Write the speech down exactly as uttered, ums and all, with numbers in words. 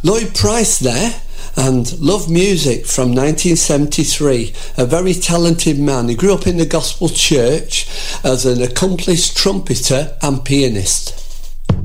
Lloyd Price there, and Love Music from nineteen seventy-three. A very talented man. He grew up in the gospel church as an accomplished trumpeter and pianist.